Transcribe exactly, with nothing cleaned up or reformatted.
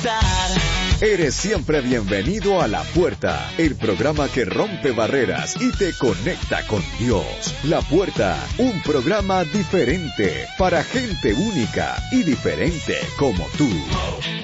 disfrutar. Eres siempre bienvenido a La Puerta, el programa que rompe barreras y te conecta con Dios. La Puerta, un programa diferente para gente única y diferente como tú.